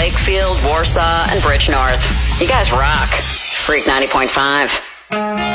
Wakefield, Warsaw, and Bridge North. You guys rock. Freak 90.5.